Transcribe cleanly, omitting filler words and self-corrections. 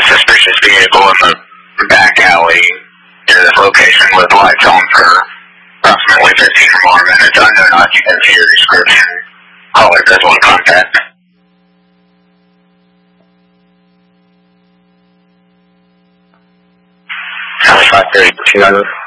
suspicious vehicle in the back alley near this location with lights on for approximately 15 or more minutes. Unknown occupancy or description. Caller does want contact. 5:30,